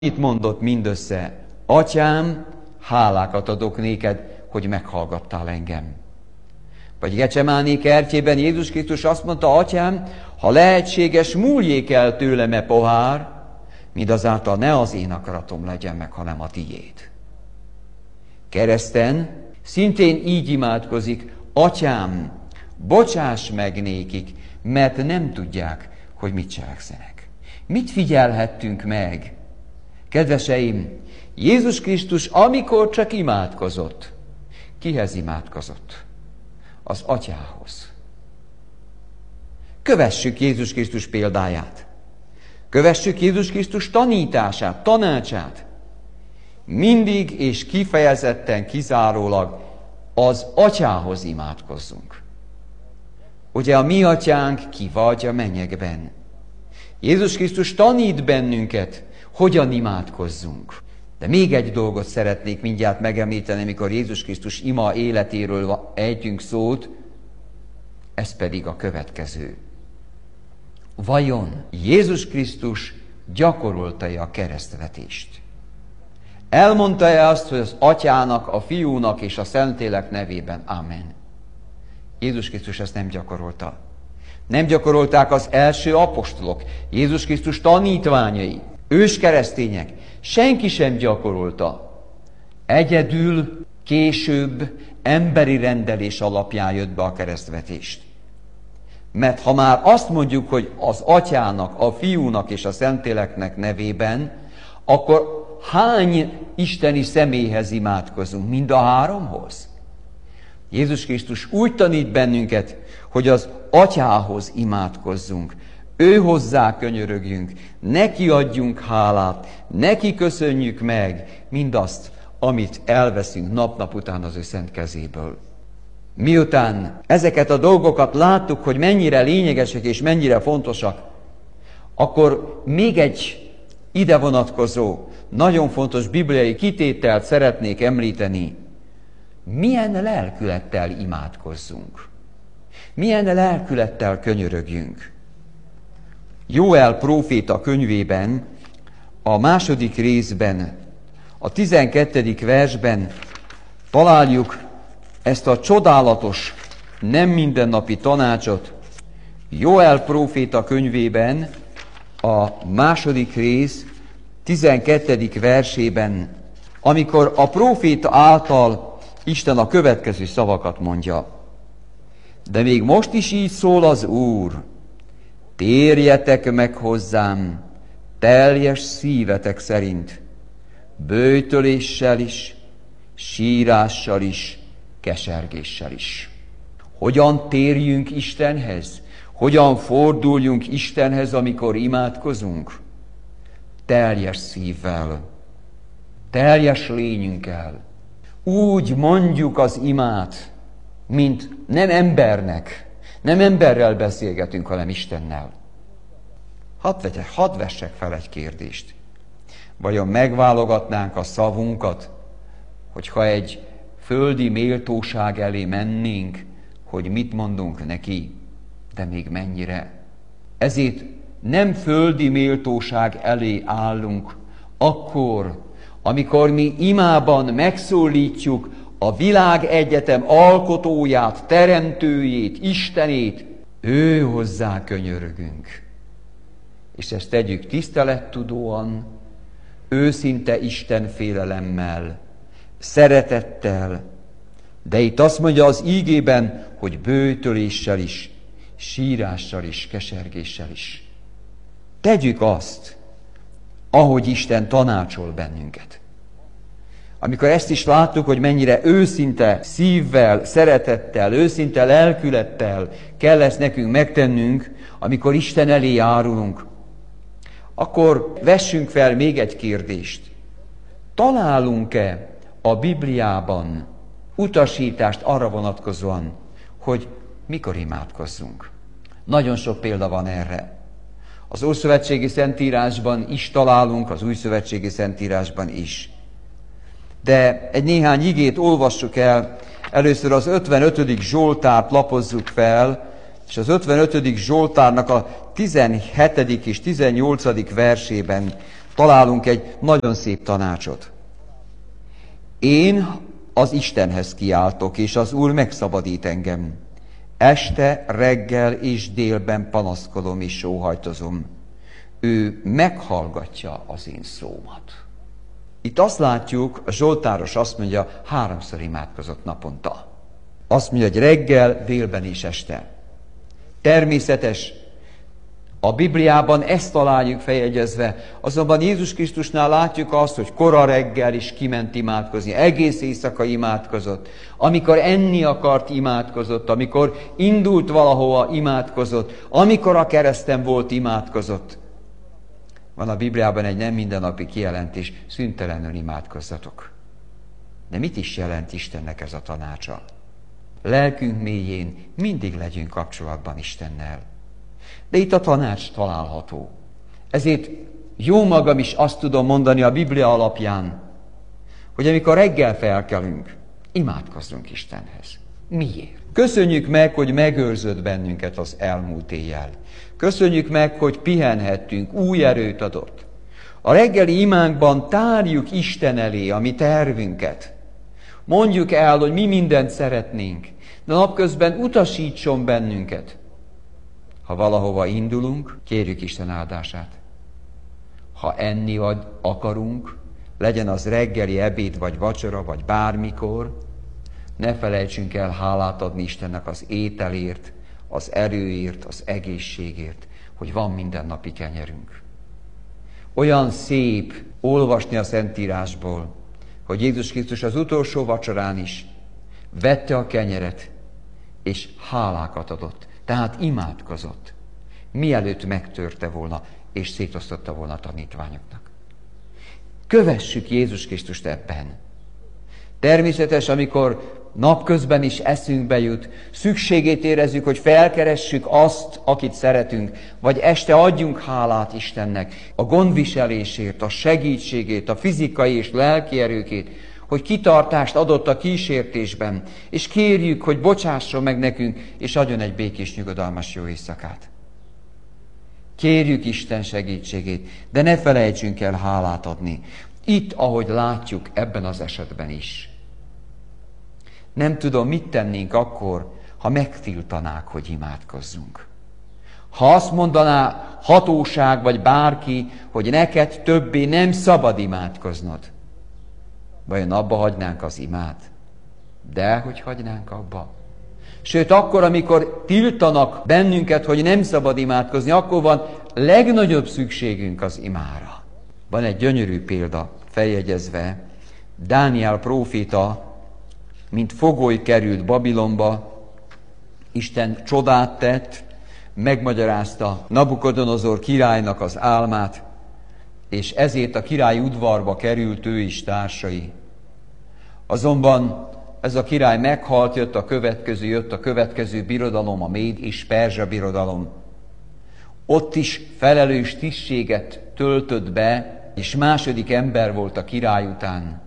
Itt mondott mindössze: Atyám, hálákat adok néked, hogy meghallgattál engem. Vagy Gecsemáné kertjében Jézus Krisztus azt mondta: Atyám, ha lehetséges, múljék el tőlem e pohár, mindazáltal ne az én akaratom legyen meg, hanem a tiéd. Kereszten szintén így imádkozik: Atyám, bocsáss meg nékik, mert nem tudják, hogy mit cselekszenek. Mit figyelhettünk meg? Kedveseim, Jézus Krisztus, amikor csak imádkozott, kihez imádkozott? Az Atyához. Kövessük Jézus Krisztus példáját. Kövessük Jézus Krisztus tanítását, tanácsát. Mindig és kifejezetten, kizárólag az Atyához imádkozzunk. Ugye a mi Atyánk ki vagy a mennyekben. Jézus Krisztus tanít bennünket, hogyan imádkozzunk. De még egy dolgot szeretnék mindjárt megemlíteni, amikor Jézus Krisztus ima életéről ejtünk szót, ez pedig a következő. Vajon Jézus Krisztus gyakorolta-e a keresztvetést? Elmondta-e azt, hogy az Atyának, a Fiúnak és a Szentlélek nevében Amen? Jézus Krisztus ezt nem gyakorolta. Nem gyakorolták az első apostolok, Jézus Krisztus tanítványai, őskeresztények. Senki sem gyakorolta. Egyedül később emberi rendelés alapján jött be a keresztvetést. Mert ha már azt mondjuk, hogy az Atyának, a Fiúnak és a Szentléleknek nevében, akkor hány isteni személyhez imádkozunk? Mind a háromhoz? Jézus Krisztus úgy tanít bennünket, hogy az Atyához imádkozzunk, ő hozzá könyörögjünk, neki adjunk hálát, neki köszönjük meg mindazt, amit elveszünk nap-nap után az ő szent kezéből. Miután ezeket a dolgokat láttuk, hogy mennyire lényegesek és mennyire fontosak, akkor még egy ide vonatkozó, nagyon fontos bibliai kitételt szeretnék említeni. Milyen lelkülettel imádkozzunk? Milyen lelkülettel könyörögjünk? Jóel próféta könyvében, a 2. részben, a 12. versben találjuk ezt a csodálatos, nem mindennapi tanácsot. Jóel próféta könyvében, a 2. rész, 12. versében, amikor a próféta által Isten a következő szavakat mondja. De még most is így szól az Úr: térjetek meg hozzám teljes szívetek szerint, böjtöléssel is, sírással is, kesergéssel is. Hogyan térjünk Istenhez? Hogyan forduljunk Istenhez, amikor imádkozunk? Teljes szívvel, teljes lényünkkel. Úgy mondjuk az imát, mint nem embernek, nem emberrel beszélgetünk, hanem Istennel. Hadd vessek fel egy kérdést. Vajon megválogatnánk a szavunkat, hogyha egy földi méltóság elé mennénk, hogy mit mondunk neki, de még mennyire? Ezért nem földi méltóság elé állunk, akkor, amikor mi imában megszólítjuk a világegyetem alkotóját, teremtőjét, Istenét, ő hozzá könyörögünk. És ezt tegyük tisztelettudóan, őszinte Isten félelemmel, szeretettel, de itt azt mondja az ígében, hogy böjtöléssel is, sírással is, kesergéssel is. Tegyük azt, ahogy Isten tanácsol bennünket. Amikor ezt is láttuk, hogy mennyire őszinte szívvel, szeretettel, őszinte lelkülettel kell ezt nekünk megtennünk, amikor Isten elé járulunk, akkor vessünk fel még egy kérdést. Találunk-e a Bibliában utasítást arra vonatkozóan, hogy mikor imádkozzunk? Nagyon sok példa van erre. Az Ószövetségi Szentírásban is találunk, az Újszövetségi Szentírásban is. De egy néhány igét olvassuk el. Először az 55. Zsoltárt lapozzuk fel, és az 55. Zsoltárnak a 17. és 18. versében találunk egy nagyon szép tanácsot. Én az Istenhez kiáltok, és az Úr megszabadít engem. Este, reggel és délben panaszkodom és sóhajtozom. Ő meghallgatja az én szómat. Itt azt látjuk, a zsoltáros azt mondja, 3-szor imádkozott naponta. Azt mondja, hogy reggel, délben és este. Természetes, a Bibliában ezt találjuk feljegyezve, azonban Jézus Krisztusnál látjuk azt, hogy kora reggel is kiment imádkozni, egész éjszaka imádkozott, amikor enni akart imádkozott, amikor indult valahova imádkozott, amikor a kereszten volt imádkozott. Van a Bibliában egy nem mindennapi kijelentés, szüntelenül imádkozzatok. De mit is jelent Istennek ez a tanácsa? Lelkünk mélyén mindig legyünk kapcsolatban Istennel. De itt a tanács található. Ezért jó magam is azt tudom mondani a Biblia alapján, hogy amikor reggel felkelünk, imádkozzunk Istenhez. Miért? Köszönjük meg, hogy megőrzött bennünket az elmúlt éjjel. Köszönjük meg, hogy pihenhettünk, új erőt adott. A reggeli imánkban tárjuk Isten elé a mi tervünket. Mondjuk el, hogy mi mindent szeretnénk, de napközben utasítson bennünket. Ha valahova indulunk, kérjük Isten áldását. Ha enni akarunk, legyen az reggeli, ebéd, vagy vacsora, vagy bármikor, ne felejtsünk el hálát adni Istennek az ételért, az erőért, az egészségért, hogy van mindennapi kenyerünk. Olyan szép olvasni a Szentírásból, hogy Jézus Krisztus az utolsó vacsorán is vette a kenyeret, és hálákat adott. Tehát imádkozott, mielőtt megtörte volna, és szétosztotta volna a tanítványoknak. Kövessük Jézus Krisztust ebben. Természetes, amikor napközben is eszünkbe jut, szükségét érezzük, hogy felkeressük azt, akit szeretünk, vagy este adjunk hálát Istennek a gondviselésért, a segítségét, a fizikai és lelki erőkét, hogy kitartást adott a kísértésben, és kérjük, hogy bocsásson meg nekünk, és adjon egy békés, nyugodalmas jó éjszakát. Kérjük Isten segítségét, de ne felejtsünk el hálát adni. Itt, ahogy látjuk, ebben az esetben is. Nem tudom, mit tennénk akkor, ha megtiltanák, hogy imádkozzunk. Ha azt mondaná hatóság, vagy bárki, hogy neked többé nem szabad imádkoznod, vajon abba hagynánk az imát? Dehogy hagynánk abba. Sőt, akkor, amikor tiltanak bennünket, hogy nem szabad imádkozni, akkor van legnagyobb szükségünk az imára. Van egy gyönyörű példa feljegyezve. Dániel próféta, mint fogoly került Babilonba, Isten csodát tett, megmagyarázta Nabukodonozor királynak az álmát, és ezért a király udvarba került ő is társai. Azonban ez a király meghalt, jött a következő birodalom, a Méd és Perzsa birodalom. Ott is felelős tisztséget töltött be, és második ember volt a király után.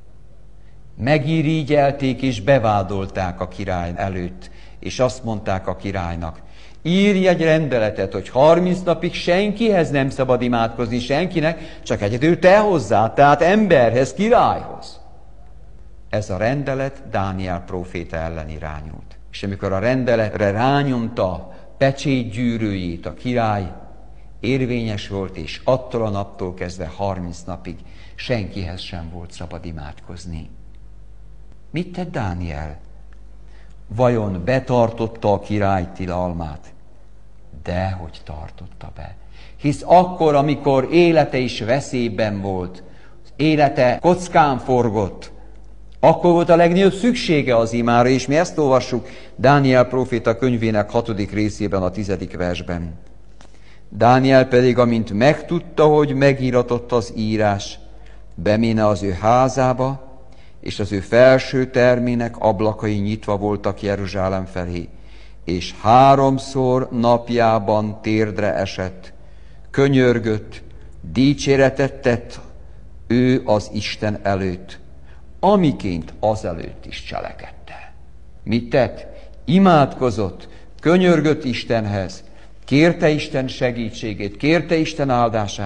Megirigyelték és bevádolták a király előtt, és azt mondták a királynak, írj egy rendeletet, hogy 30 napig senkihez nem szabad imádkozni, senkinek, csak egyedül te hozzá, tehát emberhez, királyhoz. Ez a rendelet Dániel próféta ellen irányult. És amikor a rendeletre rányomta pecsétgyűrűjét a király, érvényes volt, és attól a naptól kezdve 30 napig senkihez sem volt szabad imádkozni. Mit tett Dániel? Vajon betartotta a király tilalmát? Dehogy tartotta be. Hisz akkor, amikor élete is veszélyben volt, élete kockán forgott, akkor volt a legnagyobb szüksége az imára, és mi ezt olvassuk Dániel próféta könyvének 6. részében, a 10. versben. Dániel pedig, amint megtudta, hogy megíratott az írás, beméne az ő házába, és az ő felső termének ablakai nyitva voltak Jeruzsálem felé, és 3-szor napjában térdre esett, könyörgött, dicséretet tett ő az Isten előtt, amiként azelőtt is cselekedte. Mit tett? Imádkozott, könyörgött Istenhez, kérte Isten segítségét, kérte Isten áldását,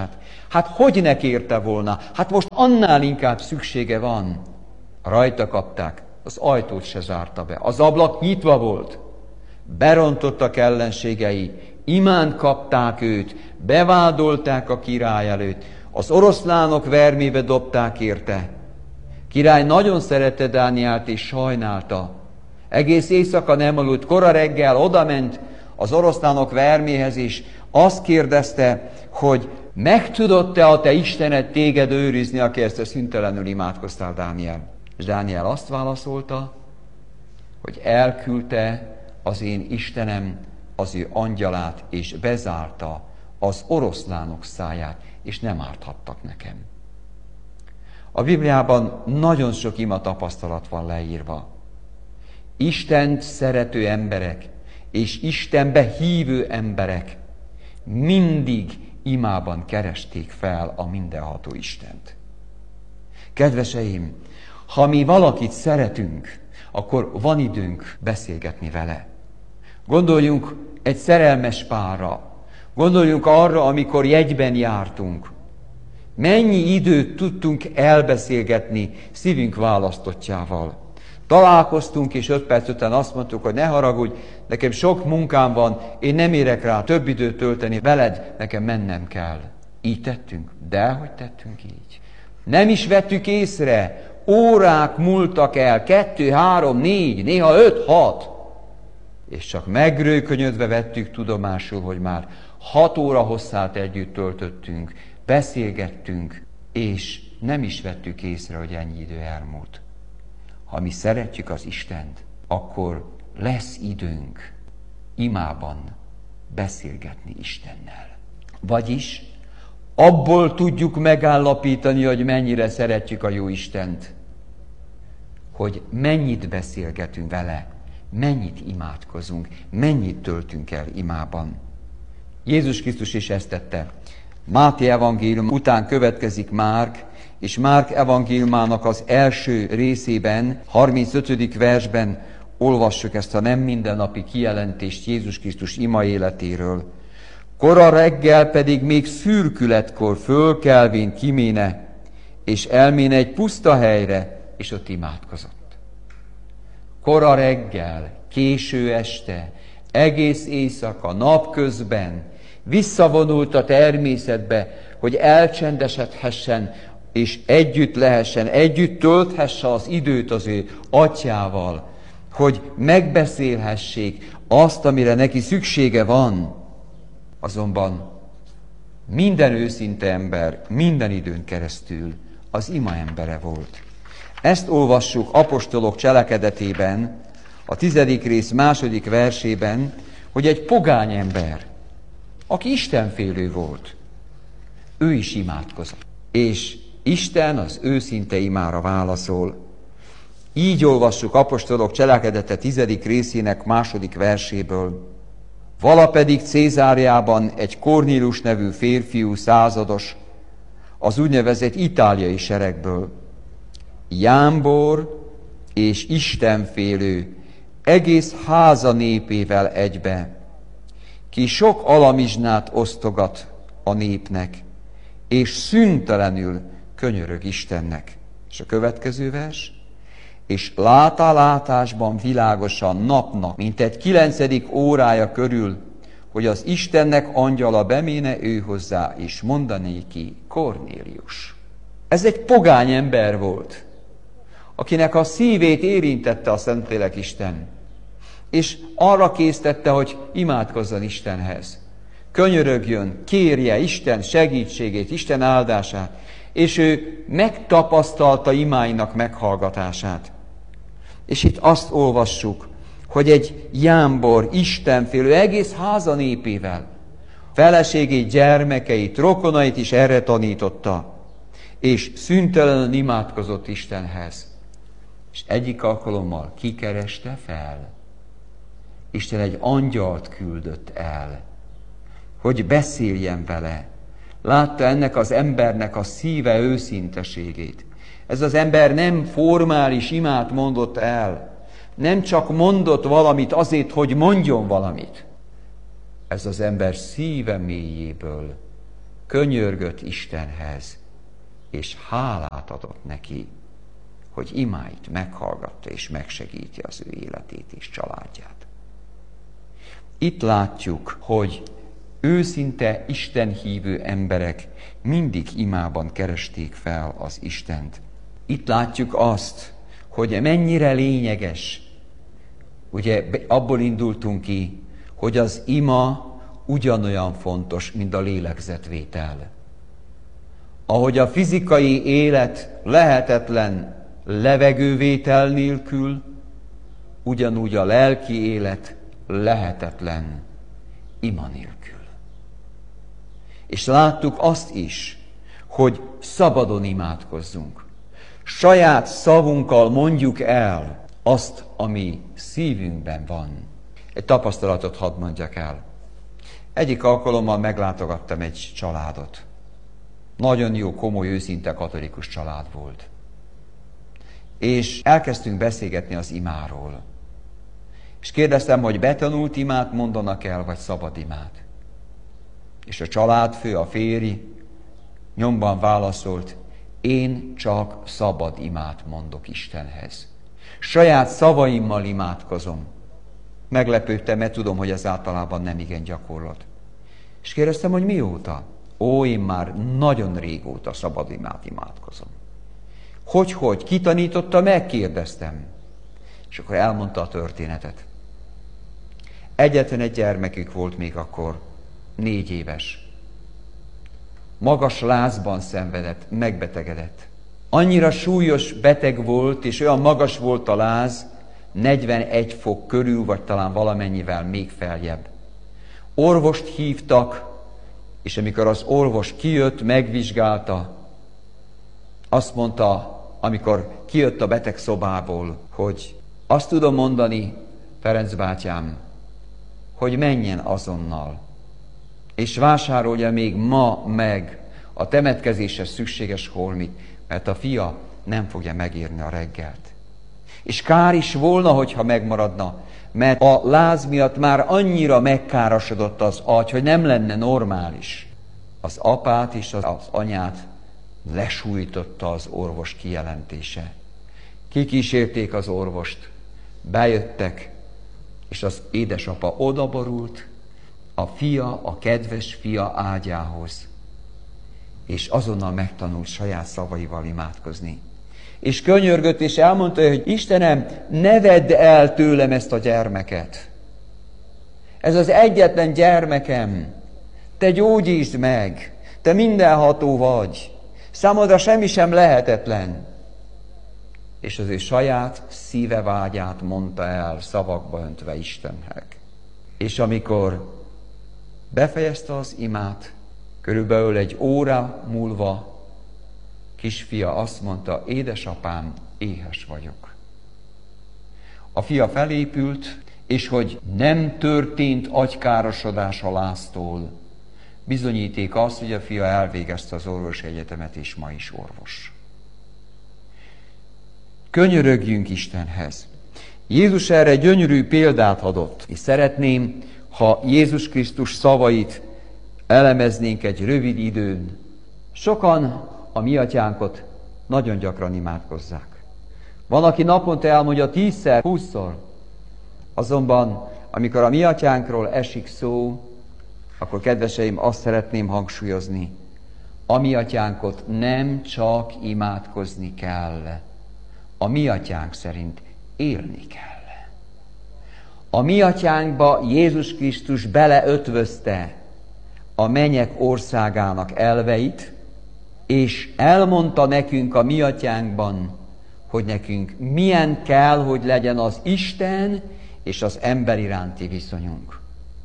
Hát hogy ne kérte volna? Hát most annál inkább szüksége van. Rajta kapták, az ajtót se zárta be. Az ablak nyitva volt. Berontottak ellenségei, imánt kapták őt, bevádolták a király előtt, az oroszlánok vermébe dobták érte. Király nagyon szerette Dánielt és sajnálta. Egész éjszaka nem aludt, kora reggel odament az oroszlánok verméhez, és azt kérdezte, hogy meg tudott-e a te Istened téged őrizni, aki ezt a szüntelenül imádkoztál, Dániel? És Dániel azt válaszolta, hogy elküldte az én Istenem az ő angyalát, és bezárta az oroszlánok száját, és nem árthattak nekem. A Bibliában nagyon sok ima tapasztalat van leírva. Istent szerető emberek és Istenbe hívő emberek mindig imában keresték fel a mindenható Istent. Kedveseim, ha mi valakit szeretünk, akkor van időnk beszélgetni vele. Gondoljunk egy szerelmes párra, gondoljunk arra, amikor jegyben jártunk. Mennyi időt tudtunk elbeszélgetni szívünk választottjával. Találkoztunk, és 5 perc után azt mondtuk, hogy ne haragudj, nekem sok munkám van, én nem érek rá több időt tölteni veled, nekem mennem kell. Így tettünk? Dehogy tettünk így. Nem is vettük észre, órák múltak el, 2, 3, 4, néha 5, 6. És csak megrőkönyödve vettük tudomásul, hogy már 6 óra hosszát együtt töltöttünk, beszélgettünk, és nem is vettük észre, hogy ennyi idő elmúlt. Ha mi szeretjük az Istent, akkor lesz időnk imában beszélgetni Istennel. Vagyis abból tudjuk megállapítani, hogy mennyire szeretjük a jó Istent, hogy mennyit beszélgetünk vele, mennyit imádkozunk, mennyit töltünk el imában. Jézus Krisztus is ezt tette. Máté evangélium után következik Márk, és Márk evangéliumának az első részében, 35. versben olvassuk ezt a nem mindennapi kijelentést Jézus Krisztus ima életéről. Kora reggel pedig még szürkületkor fölkelvén kiméne, és elméne egy puszta helyre, és ott imádkozott. Kora reggel, késő este, egész éjszaka, napközben visszavonult a természetbe, hogy elcsendesedhessen, és együtt lehessen, együtt tölthesse az időt az ő atyával, hogy megbeszélhessék azt, amire neki szüksége van. Azonban minden őszinte ember, minden időn keresztül az ima embere volt. Ezt olvassuk apostolok cselekedetében, a 10. rész 2. versében, hogy egy pogány ember, aki istenfélő volt, ő is imádkozott. És Isten az őszinte imára válaszol. Így olvassuk apostolok cselekedete 10. részének 2. verséből. Vala pedig Cézáriában egy Kornélius nevű férfiú százados, az úgynevezett itáliai seregből, jámbor és istenfélő, egész háza népével egybe, ki sok alamizsnát osztogat a népnek, és szüntelenül könyörög Istennek. És a következő vers, és látásban világosan napnak, mint egy 9. órája körül, hogy az Istennek angyala beméne ő hozzá, és mondané ki, Kornélius. Ez egy pogány ember volt, akinek a szívét érintette a Szentlélek Isten, és arra késztette, hogy imádkozzon Istenhez. Könyörögjön, kérje Isten segítségét, Isten áldását, és ő megtapasztalta imáinak meghallgatását. És itt azt olvassuk, hogy egy jámbor, istenfélő, egész háza népével, feleségét, gyermekeit, rokonait is erre tanította, és szüntelenül imádkozott Istenhez. És egyik alkalommal kikereste fel. Isten egy angyalt küldött el, hogy beszéljen vele. Látta ennek az embernek a szíve őszinteségét. Ez az ember nem formális imát mondott el, nem csak mondott valamit azért, hogy mondjon valamit. Ez az ember szíve mélyéből könyörgött Istenhez, és hálát adott neki, hogy imáit meghallgatta és megsegíti az ő életét és családját. Itt látjuk, hogy őszinte istenhívő emberek mindig imában keresték fel az Istent. Itt látjuk azt, hogy mennyire lényeges. Ugye abból indultunk ki, hogy az ima ugyanolyan fontos, mint a lélegzetvétel. Ahogy a fizikai élet lehetetlen levegővétel nélkül, ugyanúgy a lelki élet lehetetlen ima nélkül. És láttuk azt is, hogy szabadon imádkozzunk. Saját szavunkkal mondjuk el azt, ami szívünkben van. Egy tapasztalatot hadd mondjak el. Egyik alkalommal meglátogattam egy családot. Nagyon jó, komoly, őszinte katolikus család volt. És elkezdtünk beszélgetni az imáról. És kérdeztem, hogy betanult imát mondanak el, vagy szabad imát. És a családfő, a férj nyomban válaszolt, én csak szabad imát mondok Istenhez. Saját szavaimmal imádkozom. Meglepődtem, mert tudom, hogy ez általában nem igen gyakorlat. És kérdeztem, hogy mióta? Ó, én már nagyon régóta szabad imát imádkozom. Hogy? Ki tanította meg? Kérdeztem. És akkor elmondta a történetet. Egyetlen egy gyermekük volt még akkor, 4 éves. Magas lázban szenvedett, megbetegedett. Annyira súlyos beteg volt, és olyan magas volt a láz, 41 fok körül, vagy talán valamennyivel még feljebb. Orvost hívtak, és amikor az orvos kijött, megvizsgálta, azt mondta, amikor kijött a beteg szobából, hogy azt tudom mondani, Ferenc bátyám, hogy menjen azonnal, és vásárolja még ma meg a temetkezéshez szükséges holmit, mert a fia nem fogja megérni a reggelt. És kár is volna, hogyha megmaradna, mert a láz miatt már annyira megkárosodott az agy, hogy nem lenne normális. Az apát és az anyát lesújtotta az orvos kijelentése. Kikísérték az orvost, bejöttek, és az édesapa odaborult a fia, a kedves fia ágyához, és azonnal megtanult saját szavaival imádkozni. És könyörgött, és elmondta, hogy Istenem, ne vedd el tőlem ezt a gyermeket. Ez az egyetlen gyermekem. Te gyógyítsd meg, te mindenható vagy. Számodra semmi sem lehetetlen. És az ő saját szíve vágyát mondta el, szavakba öntve Istennek. És amikor befejezte az imát, körülbelül 1 óra múlva kisfia azt mondta, édesapám, éhes vagyok. A fia felépült, és hogy nem történt agykárosodás a láztól, bizonyíték az, hogy a fia elvégezte az orvosi egyetemet, és ma is orvos. Könyörögjünk Istenhez. Jézus erre gyönyörű példát adott, és szeretném, ha Jézus Krisztus szavait elemeznénk egy rövid időn. Sokan a mi atyánkot nagyon gyakran imádkozzák. Van, aki naponta elmondja 10-szer, 20-szor. Azonban, amikor a mi atyánkról esik szó, akkor kedveseim, azt szeretném hangsúlyozni, a mi atyánkot nem csak imádkozni kell, a mi atyánk szerint élni kell. A mi atyánkba Jézus Krisztus beleötvözte a mennyek országának elveit, és elmondta nekünk a mi atyánkban, hogy nekünk milyen kell, hogy legyen az Isten és az ember iránti viszonyunk.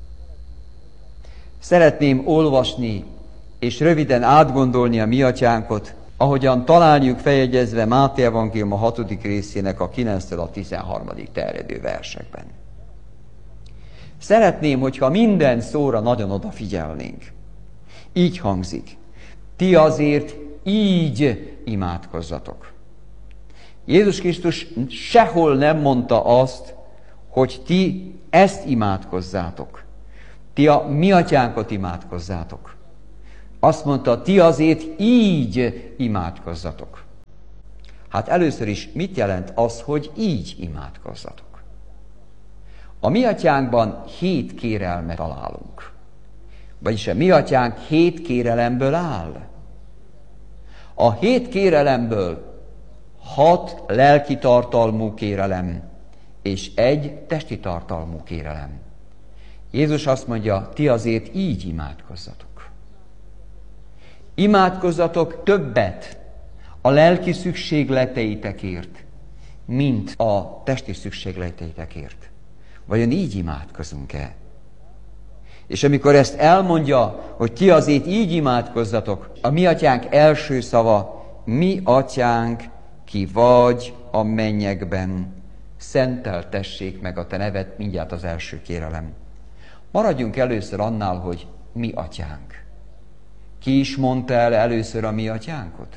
Szeretném olvasni és röviden átgondolni a mi atyánkot, ahogyan találjuk feljegyezve Máté evangélium a 6. részének a 9-től a 13. terjedő versekben. Szeretném, hogyha minden szóra nagyon odafigyelnénk. Így hangzik. Ti azért így imádkozzatok. Jézus Krisztus sehol nem mondta azt, hogy ti ezt imádkozzátok. Ti a mi atyánkot imádkozzátok. Azt mondta, ti azért így imádkozzatok. Hát először is mit jelent az, hogy így imádkozzatok? A mi atyánkban 7 kérelmet találunk. Vagyis a mi atyánk 7 kérelemből áll. A 7 kérelemből 6 lelki tartalmú kérelem, és 1 testi tartalmú kérelem. Jézus azt mondja, ti azért így imádkozzatok. Imádkozzatok többet a lelki szükségleteitekért, mint a testi szükségleteitekért. Vajon így imádkozunk-e? És amikor ezt elmondja, hogy ti azért így imádkozzatok, a mi atyánk első szava, mi atyánk, ki vagy a mennyekben, szenteltessék meg a te neved, mindjárt az első kérelem. Maradjunk először annál, hogy mi atyánk. Ki is mondta el először a mi atyánkot?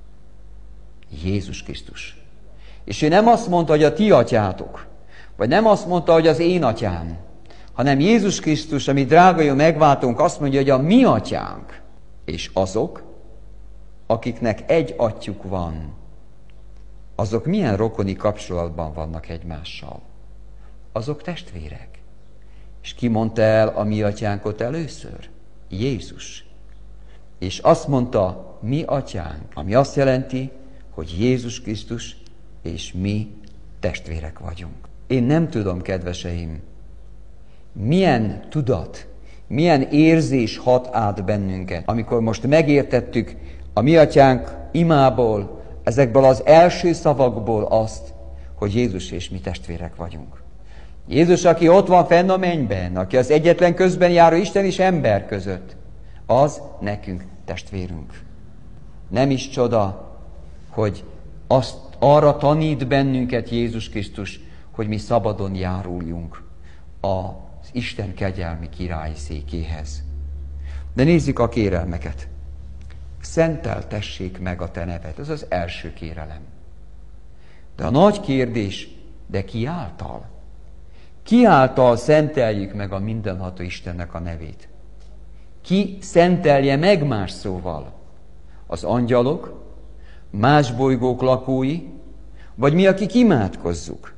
Jézus Krisztus. És ő nem azt mondta, hogy a ti atyátok, vagy nem azt mondta, hogy az én atyám, hanem Jézus Krisztus, ami drága jó megváltónk, azt mondja, hogy a mi atyánk, és azok, akiknek egy atyjuk van, azok milyen rokoni kapcsolatban vannak egymással? Azok testvérek. És ki mondta el a mi atyánkot először? Jézus. És azt mondta, mi atyánk, ami azt jelenti, hogy Jézus Krisztus és mi testvérek vagyunk. Én nem tudom, kedveseim, milyen tudat, milyen érzés hat át bennünket, amikor most megértettük a mi atyánk imából, ezekből az első szavakból azt, hogy Jézus és mi testvérek vagyunk. Jézus, aki ott van fenn a mennyben, aki az egyetlen közben járó Isten és ember között, az nekünk testvérünk. Nem is csoda, hogy arra tanít bennünket Jézus Krisztus, hogy mi szabadon járuljunk az Isten kegyelmi királyi székéhez. De nézzük a kérelmeket. Szenteltessék meg a te neved. Ez az első kérelem. De a nagy kérdés, de ki által? Ki által szenteljük meg a mindenható Istennek a nevét? Ki szentelje meg más szóval? Az angyalok, más bolygók lakói, vagy mi, akik imádkozzuk?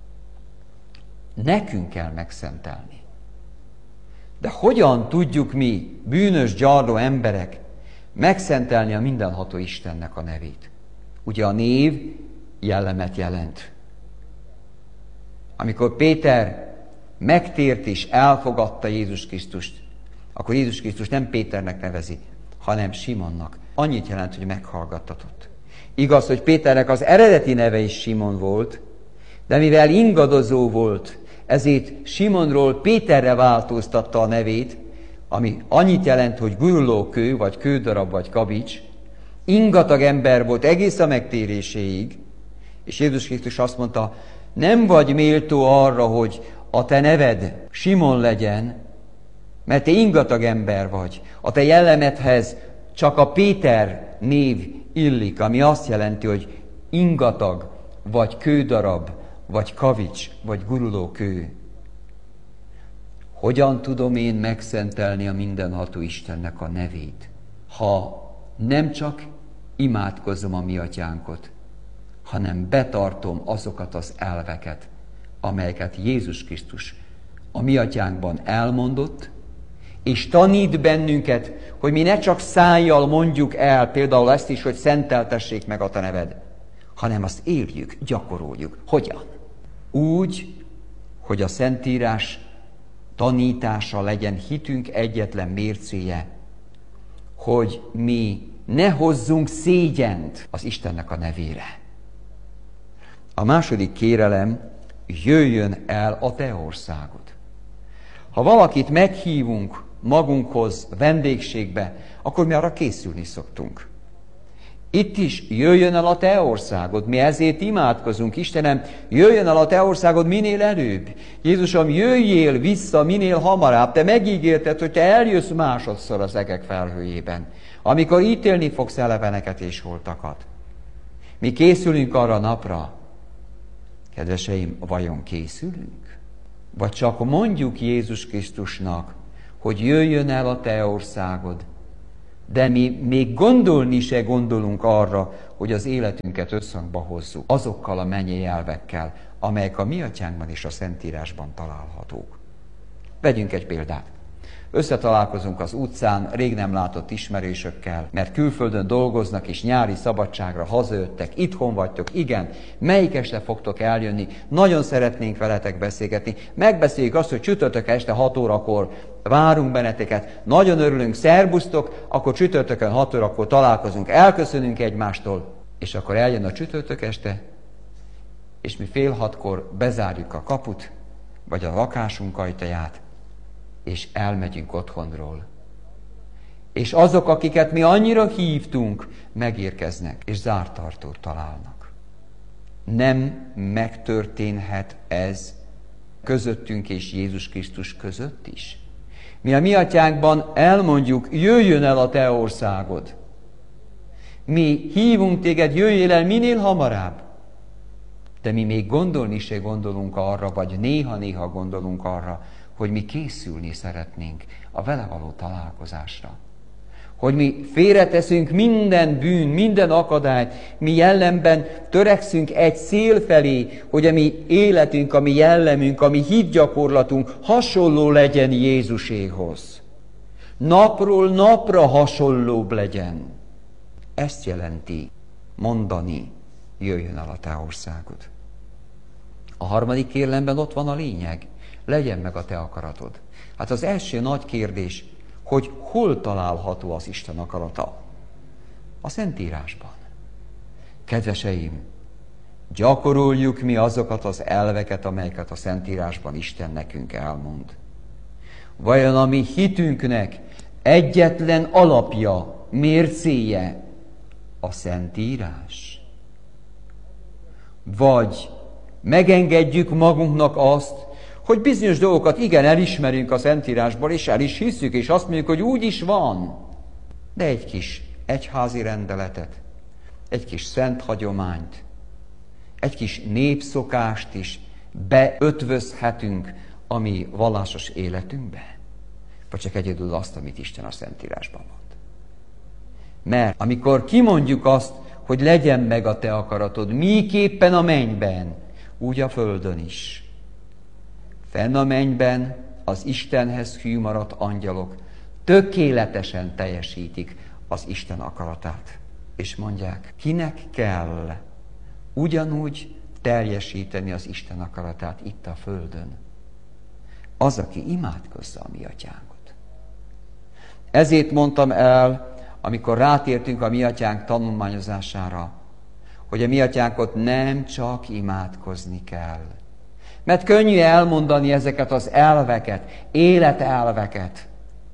Nekünk kell megszentelni. De hogyan tudjuk mi, bűnös, gyarló emberek, megszentelni a mindenható Istennek a nevét? Ugye a név jellemet jelent. Amikor Péter megtért és elfogadta Jézus Krisztust, akkor Jézus Krisztus nem Péternek nevezi, hanem Simonnak. Annyit jelent, hogy meghallgattatott. Igaz, hogy Péternek az eredeti neve is Simon volt, de mivel ingadozó volt, ezért Simonról Péterre változtatta a nevét, ami annyit jelent, hogy guruló kő, vagy kődarab, vagy kavics. Ingatag ember volt egész a megtéréséig, és Jézus Krisztus azt mondta, nem vagy méltó arra, hogy a te neved Simon legyen, mert te ingatag ember vagy. A te jellemedhez csak a Péter név illik, ami azt jelenti, hogy ingatag, vagy kődarab, vagy kavics, vagy guruló kő. Hogyan tudom én megszentelni a mindenható Istennek a nevét, ha nem csak imádkozom a mi atyánkot, hanem betartom azokat az elveket, amelyeket Jézus Krisztus a mi atyánkban elmondott, és tanít bennünket, hogy mi ne csak szájjal mondjuk el például ezt is, hogy szenteltessék meg a te neved, hanem azt éljük, gyakoroljuk. Hogyan? Úgy, hogy a Szentírás tanítása legyen hitünk egyetlen mércéje, hogy mi ne hozzunk szégyent az Istennek a nevére. A második kérelem, jöjjön el a te országod. Ha valakit meghívunk magunkhoz vendégségbe, akkor mi arra készülni szoktunk. Itt is jöjjön el a te országod. Mi ezért imádkozunk, Istenem, jöjjön el a te országod minél előbb. Jézusom, jöjjél vissza minél hamarabb. Te megígérted, hogy te eljössz másodszor az egek felhőjében, amikor ítélni fogsz eleveneket és holtakat. Mi készülünk arra a napra. Kedveseim, vajon készülünk? Vagy csak mondjuk Jézus Krisztusnak, hogy jöjjön el a te országod, de mi még gondolni se gondolunk arra, hogy az életünket összhangba hozzuk azokkal a mennyei elvekkel, amelyek a mi atyánkban és a Szentírásban találhatók. Vegyünk egy példát. Összetalálkozunk az utcán rég nem látott ismerősökkel, mert külföldön dolgoznak és nyári szabadságra hazajöttek, itthon vagytok, igen, melyik este fogtok eljönni, nagyon szeretnénk veletek beszélgetni, megbeszéljük azt, hogy csütörtök este 6 órakor várunk benneteket, nagyon örülünk, szerbusztok, akkor csütörtökön 6 órakor találkozunk, elköszönünk egymástól, és akkor eljön a csütörtök este, és mi 5:30 bezárjuk a kaput, vagy a lakásunk ajtaját, és elmegyünk otthonról. És azok, akiket mi annyira hívtunk, megérkeznek, és zártartót találnak. Nem megtörténhet ez közöttünk és Jézus Krisztus között is? Mi a mi atyánkban elmondjuk, jöjjön el a te országod. Mi hívunk téged, jöjjél el minél hamarabb. De mi még gondolni se gondolunk arra, vagy néha-néha gondolunk arra, hogy mi készülni szeretnénk a vele való találkozásra. Hogy mi félreteszünk minden bűn, minden akadályt, mi jellemben törekszünk egy cél felé, hogy a mi életünk, a mi jellemünk, a mi hitgyakorlatunk hasonló legyen Jézuséhoz. Napról napra hasonlóbb legyen. Ezt jelenti mondani, jöjjön el a te országod. A harmadik kérlemben ott van a lényeg. Legyen meg a te akaratod. Hát az első nagy kérdés, hogy hol található az Isten akarata? A Szentírásban. Kedveseim, gyakoroljuk mi azokat az elveket, amelyeket a Szentírásban Isten nekünk elmond. Vajon a mi hitünknek egyetlen alapja, mércéje a Szentírás? Vagy megengedjük magunknak azt, hogy bizonyos dolgokat igen elismerünk a Szentírásból, és el is hiszük, és azt mondjuk, hogy úgy is van. De egy kis egyházi rendeletet, egy kis szent hagyományt, egy kis népszokást is beötvözhetünk a mi vallásos életünkbe. Vagy csak egyedül azt, amit Isten a Szentírásban mond. Mert amikor kimondjuk azt, hogy legyen meg a te akaratod, miképpen a mennyben, úgy a földön is. Fenn a mennyben az Istenhez hű maradt angyalok tökéletesen teljesítik az Isten akaratát. És mondják, kinek kell ugyanúgy teljesíteni az Isten akaratát itt a földön? Az, aki imádkozza a mi atyánkat. Ezért mondtam el, amikor rátértünk a mi atyánk tanulmányozására, hogy a mi atyánkot nem csak imádkozni kell. Mert könnyű elmondani ezeket az elveket, életelveket.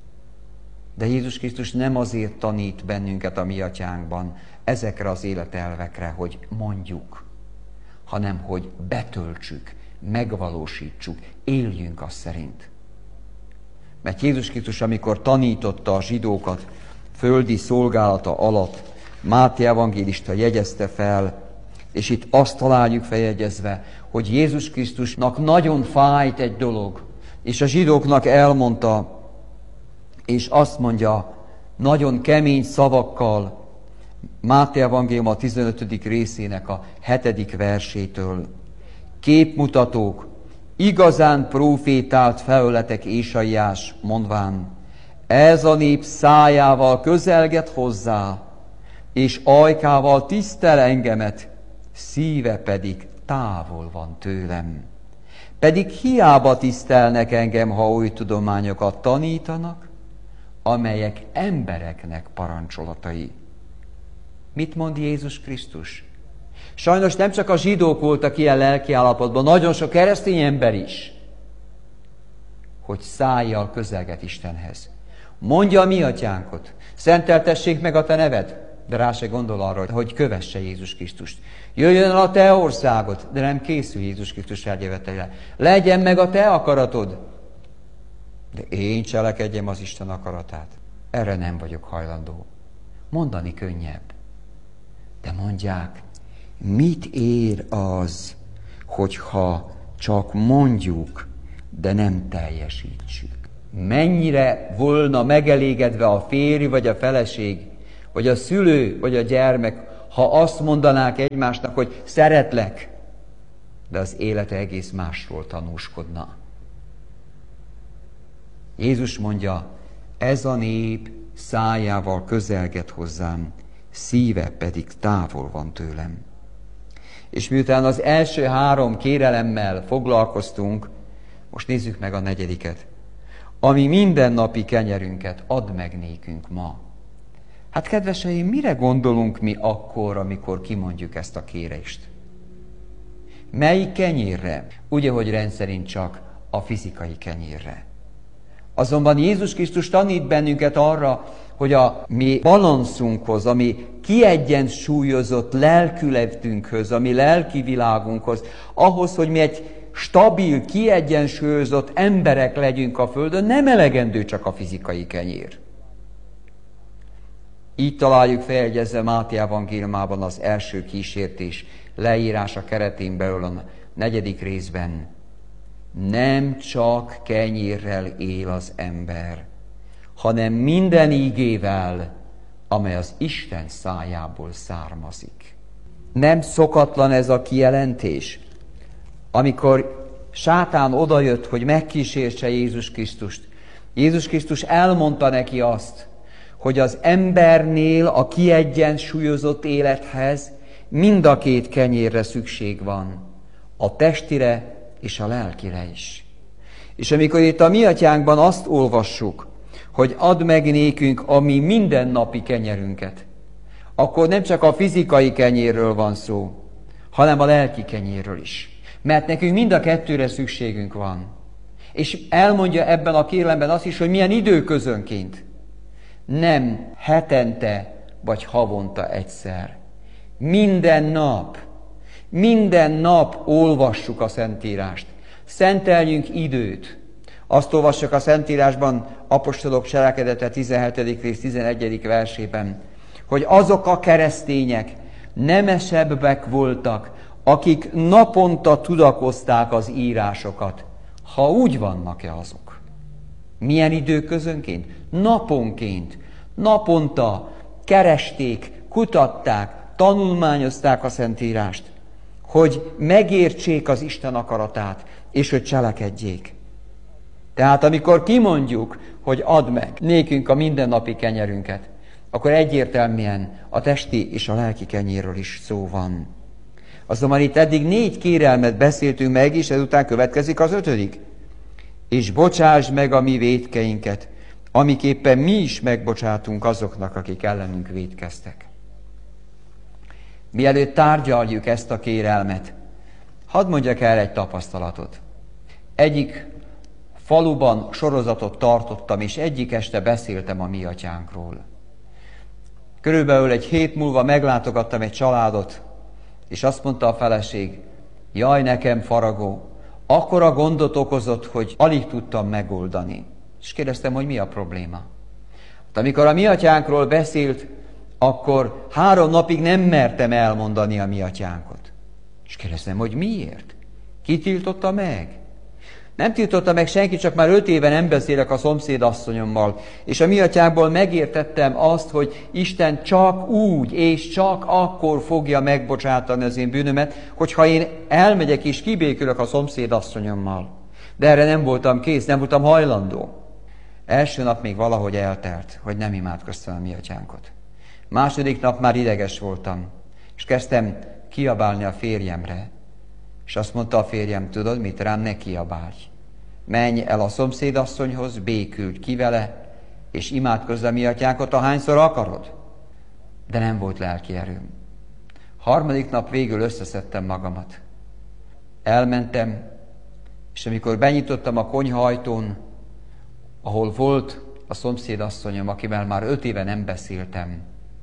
De Jézus Krisztus nem azért tanít bennünket a mi atyánkban ezekre az életelvekre, hogy mondjuk, hanem hogy betöltsük, megvalósítsuk, éljünk azt szerint. Mert Jézus Krisztus, amikor tanította a zsidókat földi szolgálata alatt, Máté evangélista jegyezte fel, és itt azt találjuk feljegyezve, hogy Jézus Krisztusnak nagyon fájt egy dolog, és a zsidóknak elmondta, és azt mondja nagyon kemény szavakkal, Máté evangélium a 15. részének a 7. versétől. Képmutatók, igazán profétált felőletek Ézsaiás, mondván, ez a nép szájával közelget hozzá, és ajkával tisztel engemet, szíve pedig távol van tőlem. Pedig hiába tisztelnek engem, ha új tudományokat tanítanak, amelyek embereknek parancsolatai. Mit mond Jézus Krisztus? Sajnos nem csak a zsidók voltak ilyen lelkiállapotban, nagyon sok keresztény ember is, hogy szájjal közelget Istenhez. Mondja a mi atyánkot, szenteltessék meg a te neved, de rá se gondol arra, hogy kövesse Jézus Krisztust. Jöjjön el a te országod, de nem készül Jézus Krisztus eljövetele. Legyen meg a te akaratod, de én cselekedjem az Isten akaratát. Erre nem vagyok hajlandó. Mondani könnyebb. De mondják, mit ér az, hogyha csak mondjuk, de nem teljesítsük? mennyire volna megelégedve a férj, vagy a feleség, vagy a szülő, vagy a gyermek, ha azt mondanák egymásnak, hogy szeretlek, de az élete egész másról tanúskodna. Jézus mondja, ez a nép szájával közelget hozzám, szíve pedig távol van tőlem. És miután az első 3 kérelemmel foglalkoztunk, most nézzük meg a 4. Ami mindennapi kenyerünket add meg nékünk ma. Hát kedveseim, mire gondolunk mi akkor, amikor kimondjuk ezt a kérést? Melyik kenyérre? Ugye, hogy rendszerint csak a fizikai kenyérre. Azonban Jézus Krisztus tanít bennünket arra, hogy a mi balanszunkhoz, a mi kiegyensúlyozott lelkületünkhöz, a mi lelki világunkhoz, ahhoz, hogy mi egy stabil, kiegyensúlyozott emberek legyünk a földön, nem elegendő csak a fizikai kenyér. Így találjuk feljegyezve Máté evangéliumában az első kísértés leírása keretén belül a 4. részben. Nem csak kenyérrel él az ember, hanem minden ígével, amely az Isten szájából származik. Nem szokatlan ez a kijelentés, amikor sátán odajött, hogy megkísértse Jézus Krisztust. Jézus Krisztus elmondta neki azt, hogy az embernél a kiegyensúlyozott élethez mind a 2 kenyérre szükség van, a testire és a lelkire is. És amikor itt a mi atyánkban azt olvassuk, hogy add meg nékünk a mi mindennapi kenyerünket, akkor nem csak a fizikai kenyérről van szó, hanem a lelki kenyérről is. Mert nekünk mind a 2-re szükségünk van. És elmondja ebben a kérelemben azt is, hogy milyen időközönként. Nem hetente vagy havonta egyszer. Minden nap olvassuk a Szentírást. Szenteljünk időt. Azt olvassuk a Szentírásban, apostolok cselekedete 17. rész 11. versében, hogy azok a keresztények nemesebbek voltak, akik naponta tudakozták az írásokat, ha úgy vannak-e azok. Milyen időközönként? Naponként. Naponta keresték, kutatták, tanulmányozták a Szentírást, hogy megértsék az Isten akaratát, és hogy cselekedjék. Tehát amikor kimondjuk, hogy add meg nékünk a mindennapi kenyerünket, akkor egyértelműen a testi és a lelki kenyérről is szó van. Azonban itt eddig 4 kérelmet beszéltünk meg, és ezután következik az 5. És bocsásd meg a mi vétkeinket, amiképpen mi is megbocsátunk azoknak, akik ellenünk vétkeztek. Mielőtt tárgyaljuk ezt a kérelmet, hadd mondjak el egy tapasztalatot. Egyik faluban sorozatot tartottam, és egyik este beszéltem a mi atyánkról. Körülbelül egy hét múlva meglátogattam egy családot, és azt mondta a feleség, jaj, nekem faragó, akkora gondot okozott, hogy alig tudtam megoldani. És kérdeztem, hogy mi a probléma. Hát, amikor a mi atyánkról beszélt, akkor 3 napig nem mertem elmondani a mi atyánkot. És kérdeztem, hogy miért? Ki tiltotta meg? Nem tiltotta meg senki, csak már 5 éve nem beszélek a szomszédasszonyommal. És a mi atyánkból megértettem azt, hogy Isten csak úgy és csak akkor fogja megbocsátani az én bűnömet, hogyha én elmegyek és kibékülök a szomszédasszonyommal. De erre nem voltam kész, nem voltam hajlandó. Első nap még valahogy eltelt, hogy nem imádkoztam a mi atyánkot. Második nap már ideges voltam, és kezdtem kiabálni a férjemre. És azt mondta a férjem, tudod mit, rám ne kiabálj. Menj el a szomszédasszonyhoz, békülj ki vele, és imádkozz a mi atyánkot, ahányszor akarod. De nem volt lelki erőm. 3. nap végül összeszedtem magamat. Elmentem, és amikor benyitottam a konyhaajtón, ahol volt a szomszédasszonyom, akivel már 5 éve nem beszéltem,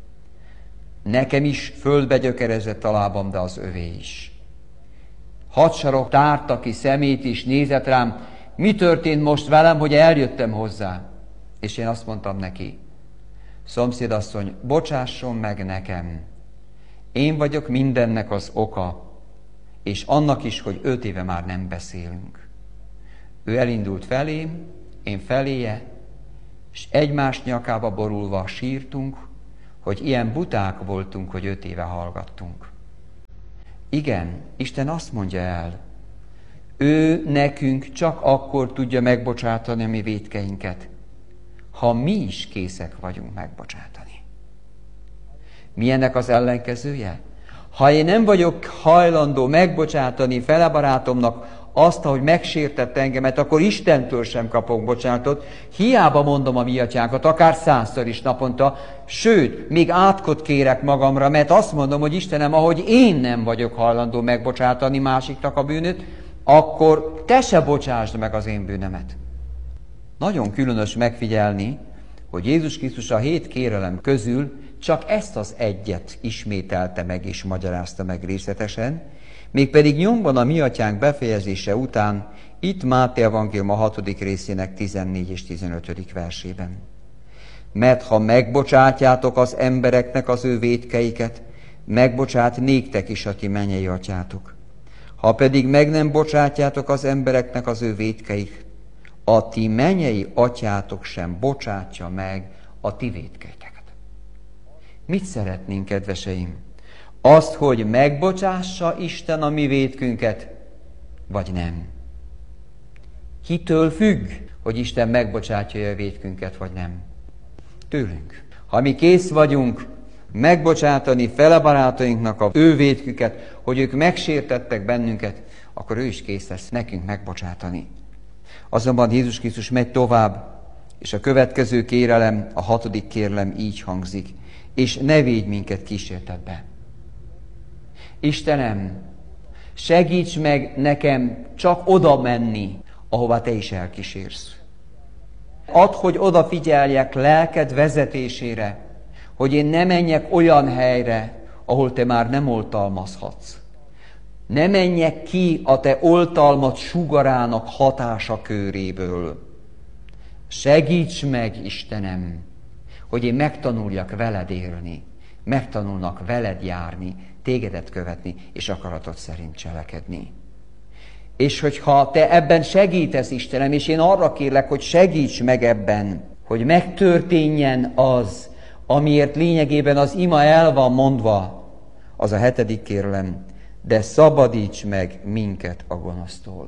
nekem is földbe gyökerezett a lábam, de az övé is. Hadsarok tárta ki szemét is, nézett rám, mi történt most velem, hogy eljöttem hozzá. És én azt mondtam neki, szomszédasszony, bocsásson meg nekem. Én vagyok mindennek az oka, és annak is, hogy 5 éve már nem beszélünk. Ő elindult felém, én feléje, és egymás nyakába borulva sírtunk, hogy ilyen buták voltunk, hogy 5 éve hallgattunk. Igen, Isten azt mondja el, ő nekünk csak akkor tudja megbocsátani a mi vétkeinket, ha mi is készek vagyunk megbocsátani. Mi ennek az ellenkezője? Ha én nem vagyok hajlandó megbocsátani fele barátomnak azt, hogy megsértett engemet, akkor Istentől sem kapok bocsánatot. Hiába mondom a mi atyánkat, akár 100-szor is naponta, sőt, még átkot kérek magamra, mert azt mondom, hogy Istenem, ahogy én nem vagyok hajlandó megbocsátani másiknak a bűnöt, akkor te se bocsásd meg az én bűnömet. Nagyon különös megfigyelni, hogy Jézus Krisztus a 7 kérelem közül csak ezt az egyet ismételte meg és magyarázta meg részletesen, mégpedig nyomban a mi atyánk befejezése után, itt Máté evangélium a 6. részének 14 és 15. versében. Mert ha megbocsátjátok az embereknek az ő vétkeiket, megbocsát néktek is a ti mennyei atyátok. Ha pedig meg nem bocsátjátok az embereknek az ő vétkeik, a ti mennyei atyátok sem bocsátja meg a ti vétkeiteket. Mit szeretnénk, kedveseim? Azt, hogy megbocsássa Isten a mi vétkünket, vagy nem? Kitől függ, hogy Isten megbocsátja a vétkünket, vagy nem? Tőlünk. Ha mi kész vagyunk megbocsátani fele barátainknak a ő vétküket, hogy ők megsértettek bennünket, akkor ő is kész lesz nekünk megbocsátani. Azonban Jézus Krisztus megy tovább, és a következő kérelem, a 6. kérelem így hangzik, és ne védj minket kísértetbe. Istenem, segíts meg nekem csak oda menni, ahová te is elkísérsz. Add, hogy odafigyeljek lelked vezetésére, hogy én ne menjek olyan helyre, ahol te már nem oltalmazhatsz. Ne menjek ki a te oltalmat sugarának hatása köréből. Segíts meg, Istenem, hogy én megtanuljak veled élni, megtanulnak veled járni, tégedet követni, és akaratod szerint cselekedni. És hogyha te ebben segítesz, Istenem, és én arra kérlek, hogy segíts meg ebben, hogy megtörténjen az, amiért lényegében az ima el van mondva, az a 7. kérelem, de szabadíts meg minket a gonosztól.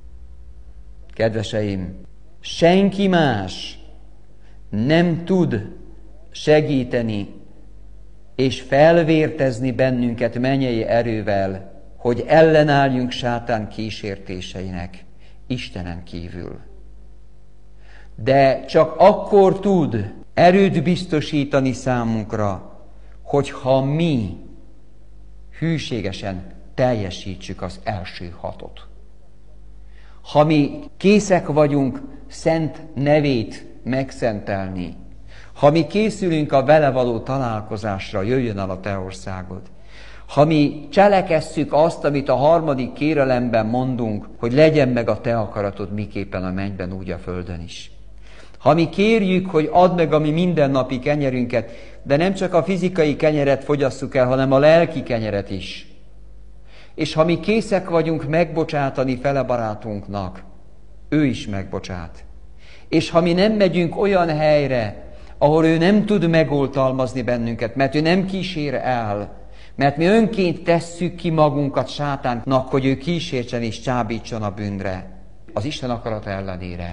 Kedveseim, senki más nem tud segíteni és felvértezni bennünket mennyei erővel, hogy ellenálljunk sátán kísértéseinek Istenen kívül. De csak akkor tud erőt biztosítani számunkra, hogyha mi hűségesen teljesítsük az első 6. Ha mi készek vagyunk szent nevét megszentelni, ha mi készülünk a vele való találkozásra, jöjjön el a te országod, ha mi cselekesszük azt, amit a 3. kérelemben mondunk, hogy legyen meg a te akaratod miképpen a mennyben, úgy a földön is. Ha mi kérjük, hogy add meg a mi mindennapi kenyerünket, de nem csak a fizikai kenyeret fogyasszuk el, hanem a lelki kenyeret is. És ha mi készek vagyunk megbocsátani fele barátunknak, ő is megbocsát. És ha mi nem megyünk olyan helyre, ahol ő nem tud megoltalmazni bennünket, mert ő nem kísér el, mert mi önként tesszük ki magunkat sátánnak, hogy ő kísértsen és csábítson a bűnre, az Isten akarata ellenére.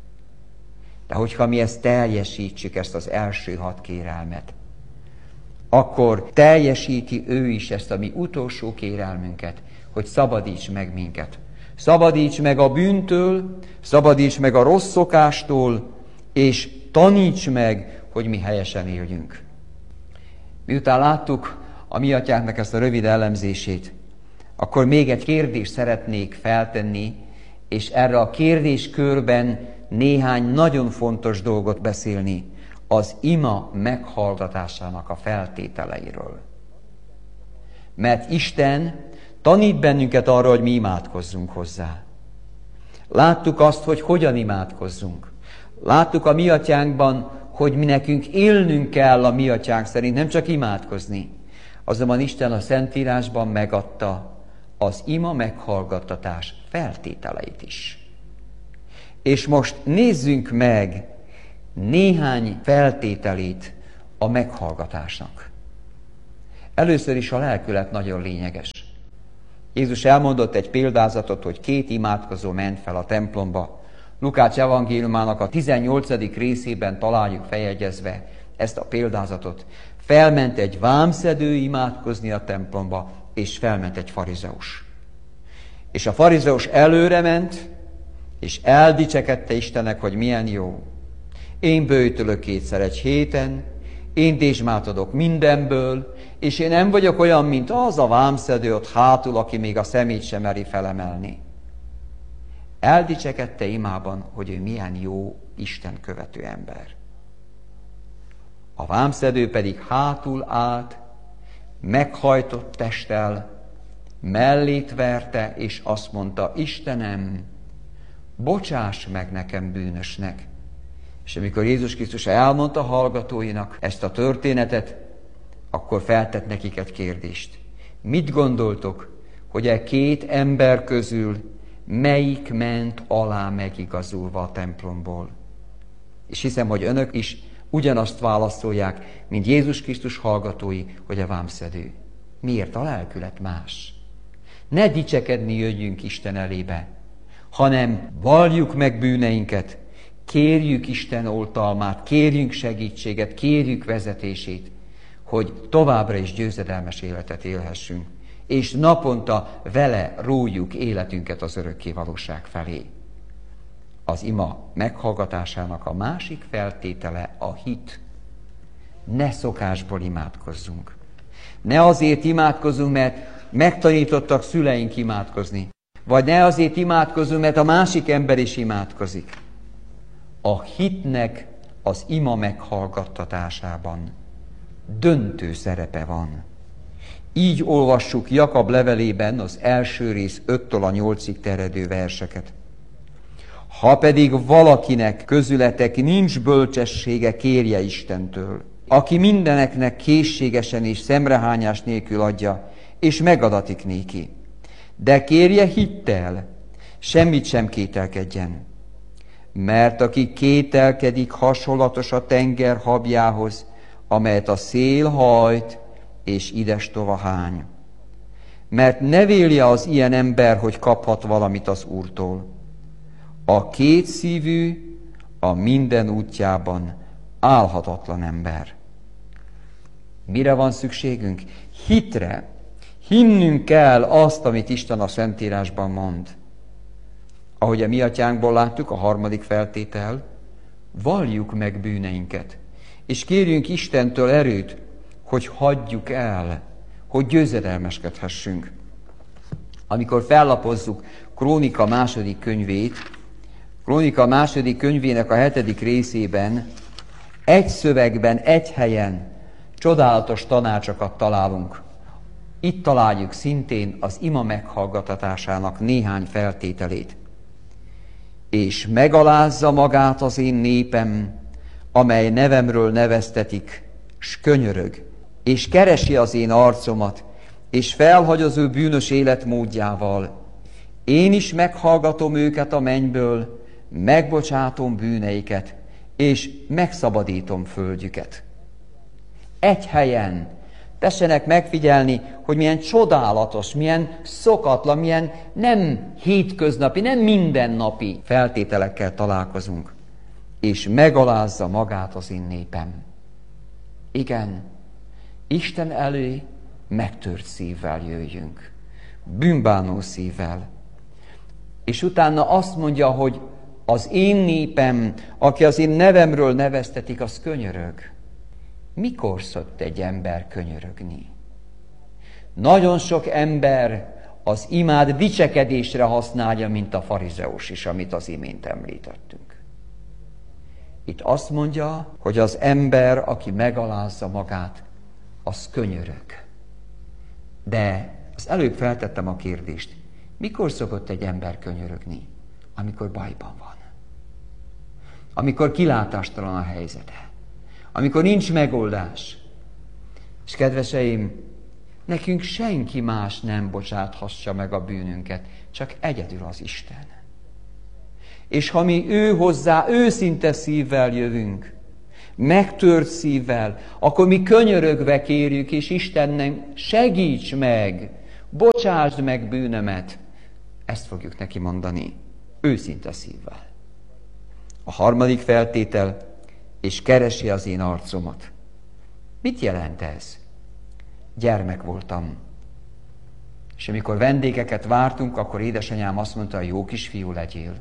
De hogyha mi ezt teljesítsük, ezt az első 6 kérelmet, akkor teljesíti ő is ezt a mi utolsó kérelmünket, hogy szabadíts meg minket. Szabadíts meg a bűntől, szabadíts meg a rossz szokástól, és taníts meg, hogy mi helyesen éljünk. Miután láttuk a mi atyánknak ezt a rövid elemzését, akkor még egy kérdést szeretnék feltenni, és erre a kérdéskörben néhány nagyon fontos dolgot beszélni az ima meghallgatásának a feltételeiről. Mert Isten tanít bennünket arra, hogy mi imádkozzunk hozzá. Láttuk azt, hogy hogyan imádkozzunk. Láttuk a mi atyánkban, hogy mi nekünk élnünk kell a mi atyánk szerint, nem csak imádkozni. Azonban Isten a Szentírásban megadta az ima meghallgattatás feltételeit is. És most nézzünk meg néhány feltételét a meghallgatásnak. Először is a lelkület nagyon lényeges. Jézus elmondott egy példázatot, hogy 2 imádkozó ment fel a templomba. Lukács evangéliumának a 18. részében találjuk feljegyezve ezt a példázatot. Felment egy vámszedő imádkozni a templomba, és felment egy farizeus. És a farizeus előre ment, és eldicsekedte Istennek, hogy milyen jó. Én böjtölök 2-szer egy héten, én dézsmát adok mindenből, és én nem vagyok olyan, mint az a vámszedő ott hátul, aki még a szemét sem meri felemelni. Eldicsekedte imában, hogy ő milyen jó, Isten követő ember. A vámszedő pedig hátul állt, meghajtott testtel, mellét verte, és azt mondta: Istenem, bocsáss meg nekem bűnösnek. És amikor Jézus Krisztus elmondta hallgatóinak ezt a történetet, akkor feltett nekik egy kérdést. Mit gondoltok, hogy e 2 ember közül melyik ment alá megigazulva a templomból? És hiszem, hogy önök is ugyanazt válaszolják, mint Jézus Krisztus hallgatói, hogy a vámszedő. Miért? A lelkület más. Ne dicsekedni jöjjünk Isten elébe, hanem valljuk meg bűneinket, kérjük Isten oltalmát, kérjünk segítséget, kérjük vezetését, hogy továbbra is győzedelmes életet élhessünk, és naponta vele rójuk életünket az örökké valóság felé. Az ima meghallgatásának a másik feltétele a hit. Ne szokásból imádkozzunk. Ne azért imádkozzunk, mert megtanítottak szüleink imádkozni. Vagy ne azért imádkozzunk, mert a másik ember is imádkozik. A hitnek az ima meghallgattatásában döntő szerepe van. Így olvassuk Jakab levelében az első rész 5-től a 8-ig terjedő verseket. Ha pedig valakinek közületek nincs bölcsessége, kérje Istentől, aki mindeneknek készségesen és szemrehányás nélkül adja, és megadatik néki. De kérje hittel, semmit sem kételkedjen. Mert aki kételkedik, hasonlatos a tenger habjához, amelyet a szél hajt, és idestova hány. Mert ne vélje az ilyen ember, hogy kaphat valamit az Úrtól. A kétszívű a minden útjában álhatatlan ember. Mire van szükségünk? Hitre. Hinnünk kell azt, amit Isten a Szentírásban mond. Ahogy a mi atyánkból láttuk, a 3. feltétel, valljuk meg bűneinket, és kérjünk Istentől erőt, hogy hagyjuk el, hogy győzedelmeskedhessünk. Amikor fellapozzuk Krónika 2. könyvét, Krónika 2. könyvének a 7. részében egy szövegben, egy helyen csodálatos tanácsokat találunk. Itt találjuk szintén az ima meghallgatásának néhány feltételét. És megalázza magát az én népem, amely nevemről neveztetik, s könyörög, és keresi az én arcomat, és felhagy az ő bűnös életmódjával. Én is meghallgatom őket a mennyből, megbocsátom bűneiket, és megszabadítom földjüket. Egy helyen tessenek megfigyelni, hogy milyen csodálatos, milyen szokatlan, milyen nem hétköznapi, nem mindennapi feltételekkel találkozunk. És megalázza magát az én népem. Igen, Isten elé megtört szívvel jöjjünk, bűnbánó szívvel. És utána azt mondja, hogy az én népem, aki az én nevemről neveztetik, az könyörög. Mikor szokott egy ember könyörögni? Nagyon sok ember az imát dicsekedésre használja, mint a farizeus is, amit az imént említettünk. Itt azt mondja, hogy az ember, aki megalázza magát, az könyörög. De az előbb feltettem a kérdést, mikor szokott egy ember könyörögni? Amikor bajban van. Amikor kilátástalan a helyzete. Amikor nincs megoldás. És kedveseim, nekünk senki más nem bocsáthassa meg a bűnünket, csak egyedül az Isten. És ha mi ő hozzá őszinte szívvel jövünk, megtört szívvel, akkor mi könyörögve kérjük, és Istennek segíts meg, bocsásd meg bűnömet. Ezt fogjuk neki mondani, őszinte szívvel. A harmadik feltétel, és keresi az én arcomat. Mit jelent ez? Gyermek voltam. És amikor vendégeket vártunk, akkor édesanyám azt mondta, hogy jó kisfiú legyél.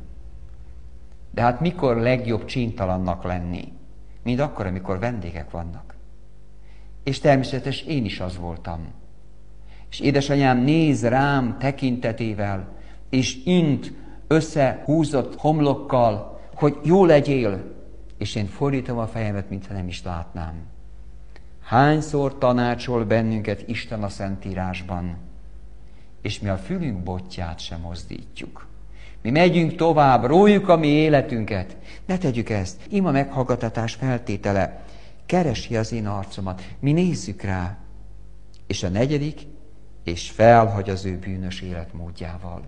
De hát mikor legjobb csíntalannak lenni? Mint akkor, amikor vendégek vannak. És természetesen én is az voltam. És édesanyám néz rám tekintetével, és int összehúzott homlokkal, hogy jó legyél, és én fordítom a fejemet, mintha nem is látnám. Hányszor tanácsol bennünket Isten a Szentírásban, és mi a fülünk botját sem mozdítjuk. Mi megyünk tovább, rójuk a mi életünket. Ne tegyük ezt. Ima meghallgattatás feltétele. Keresi az én arcomat. Mi nézzük rá. És a negyedik, és felhagy az ő bűnös életmódjával.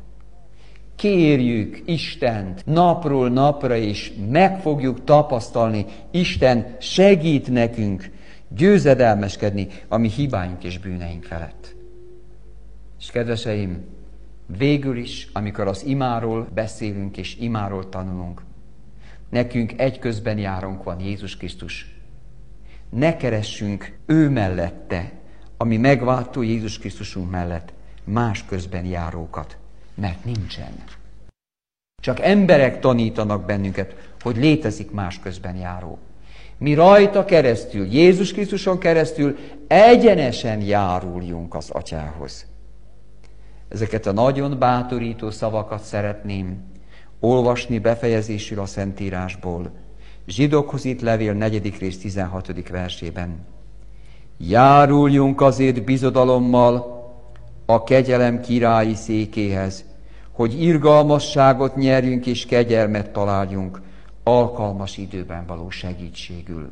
Kérjük Istent napról napra, és meg fogjuk tapasztalni. Isten segít nekünk győzedelmeskedni a mi hibáink és bűneink felett. És kedveseim, végül is, amikor az imáról beszélünk és imáról tanulunk, nekünk egy közbenjárónk van, Jézus Krisztus. Ne keressünk ő mellette, ami megváltó Jézus Krisztusunk mellett, más közbenjárókat, mert nincsen. Csak emberek tanítanak bennünket, hogy létezik más közbenjáró. Mi rajta keresztül, Jézus Krisztuson keresztül egyenesen járuljunk az Atyához. Ezeket a nagyon bátorító szavakat szeretném olvasni befejezésül a Szentírásból. Zsidókhoz írt levél 4. rész 16. versében. Járuljunk azért bizodalommal a kegyelem királyi székéhez, hogy irgalmasságot nyerjünk és kegyelmet találjunk alkalmas időben való segítségül.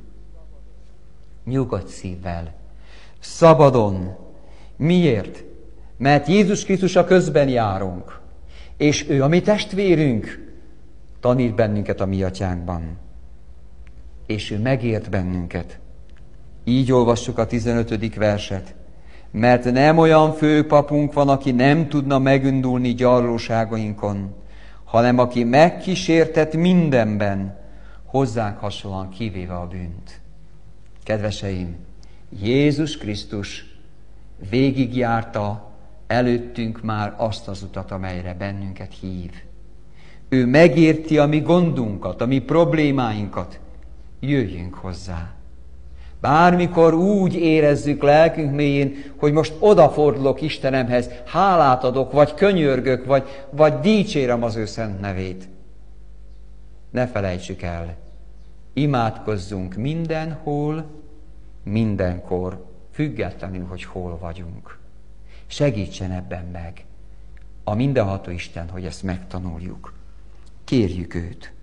Nyugodt szívvel, szabadon. Miért? Mert Jézus Krisztus a közben járunk, és ő a mi testvérünk, tanít bennünket a mi atyánkban, és ő megért bennünket. Így olvassuk a 15. verset. Mert nem olyan főpapunk van, aki nem tudna megindulni gyarlóságainkon, hanem aki megkísértett mindenben, hozzánk hasonlóan kivéve a bűnt. Kedveseim, Jézus Krisztus végigjárta előttünk már azt az utat, amelyre bennünket hív. Ő megérti a mi gondunkat, a mi problémáinkat. Jöjjünk hozzá. Bármikor úgy érezzük lelkünk mélyén, hogy most odafordulok Istenemhez, hálát adok, vagy könyörgök, vagy dicsérem az ő szent nevét. Ne felejtsük el, imádkozzunk mindenhol, mindenkor, függetlenül, hogy hol vagyunk. Segítsen ebben meg a mindenható Isten, hogy ezt megtanuljuk. Kérjük őt.